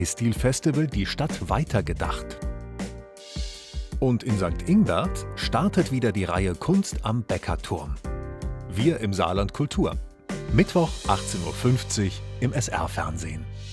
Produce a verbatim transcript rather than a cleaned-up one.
Stil-Festival die Stadt weitergedacht. Und in Sankt Ingbert startet wieder die Reihe Kunst am Beckerturm. Wir im Saarland Kultur. Mittwoch achtzehn Uhr fünfzig im S R-Fernsehen.